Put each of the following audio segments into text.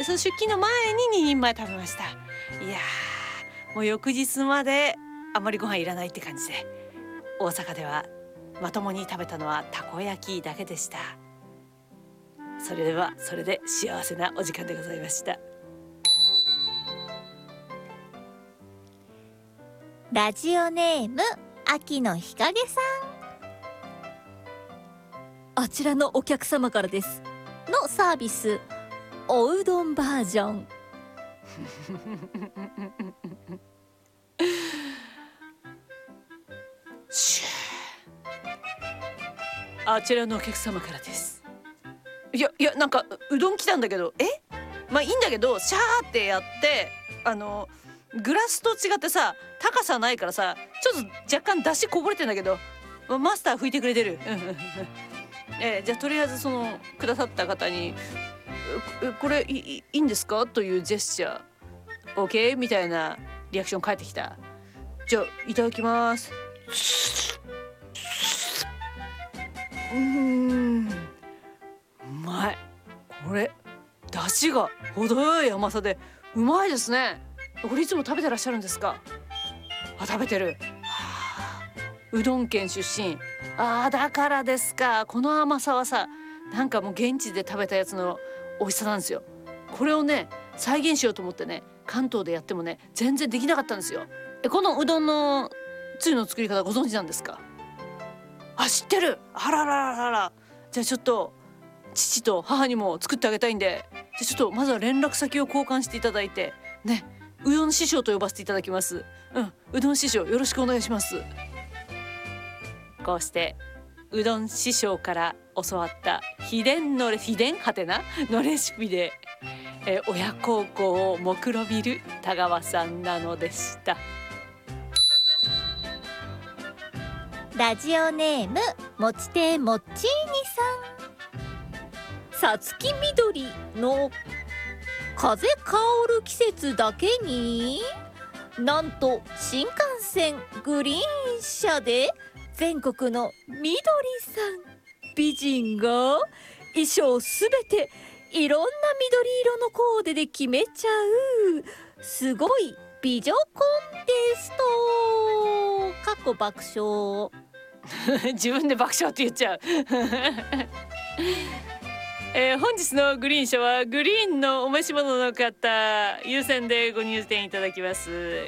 その出勤の前に2人前食べました。いやー、もう翌日まであまりご飯いらないって感じで、大阪ではまともに食べたのはたこ焼きだけでした。それではそれで幸せなお時間でございました。 ラジオネーム秋の日陰さん。あちらのお客様からですのサービス、おうどんバージョン。 あちらのお客様からです。いやなんかうどん来たんだけど、まあいいんだけど、シャーってやってグラスと違ってさ、高さないからさ、ちょっと若干出汁こぼれてんだけど、マスター拭いてくれてる。じゃあとりあえずそのくださった方にこれいいんですかというジェスチャー OK みたいなリアクション返ってきた。じゃあいただきます。うまい。これ出汁が程よい甘さでうまいですね。これいつも食べてらっしゃるんですか？食べてる。うどん県出身。だからですか。この甘さはさ、なんかもう現地で食べたやつの美味しさなんですよ。これをね再現しようと思ってね、関東でやってもね全然できなかったんですよ。このうどんのつゆの作り方ご存知なんですか？知ってる。あらららら。じゃあちょっと父と母にも作ってあげたいんで、じゃちょっとまずは連絡先を交換していただいてね、うどん師匠と呼ばせていただきます。うどん師匠よろしくお願いします。こうしてうどん師匠から教わった秘伝のレシピで、親孝行を目論みる田川さんなのでした。 ラジオネームもちてもっちーにさん。さつきみどりの風香る季節だけに、なんと新幹線グリーン車で全国のみどりさん美人が衣装すべていろんな緑色のコーデで決めちゃうすごい美女コンテスト。かっこ爆笑。 自分で爆笑って言っちゃう。本日のグリーン車はグリーンのお召し物の方優先でご入店いただきます。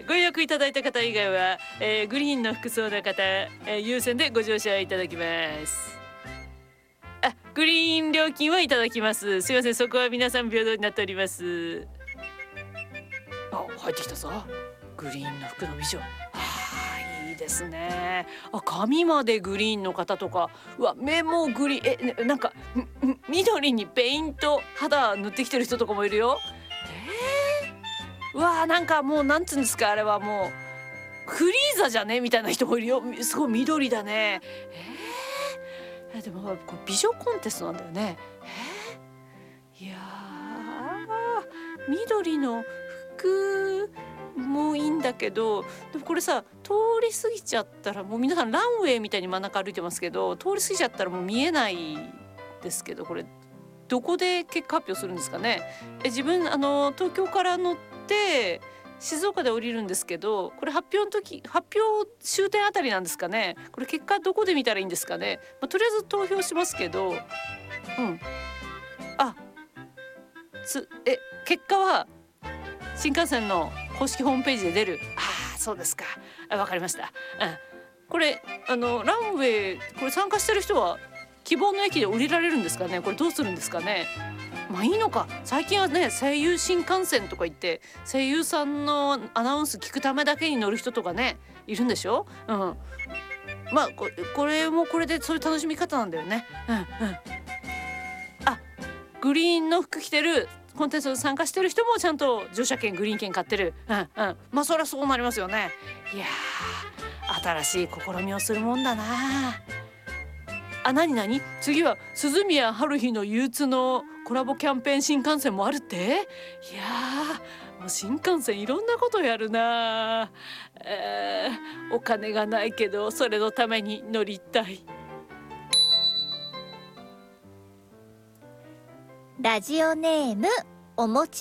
ご予約いただいた方以外は、グリーンの服装の方、優先でご乗車いただきます。グリーン料金はいただきます。すいません、そこは皆さん平等になっております。入ってきたぞ、グリーンの服の美女。いいですね。髪までグリーンの方とか、目もグリーン、なんか緑にペイント肌塗ってきてる人とかもいるよ。なんかもうなんつうんですか、あれはもうフリーザじゃねみたいな人もいるよ。すごい緑だね。でもこれ美女コンテストなんだよね。いやー、緑の服もいいんだけど、でもこれさ通り過ぎちゃったらもう皆さんランウェイみたいに真ん中歩いてますけど、通り過ぎちゃったらもう見えないですけど、これどこで結果発表するんですかね。自分東京から乗って静岡で降りるんですけど、これ発表終点あたりなんですかね。これ結果どこで見たらいいんですかね。とりあえず投票しますけど、結果は新幹線の公式ホームページで出る。そうですか。わかりました。これランウェイこれ参加してる人は希望の駅で降りられるんですかね。これどうするんですかね。いいのか。最近はね声優新幹線とか言って声優さんのアナウンス聞くためだけに乗る人とかねいるんでしょ。これもこれでそういう楽しみ方なんだよね。グリーンの服着てるコンテストに参加してる人もちゃんと乗車券グリーン券買ってる。そりゃそうなりますよね。いやー、新しい試みをするもんだな。何次は鈴宮春日の憂鬱のコラボキャンペーン新幹線もあるって。いやー、もう新幹線いろんなことやるな。お金がないけどそれのために乗りたい。 ラジオネームおもち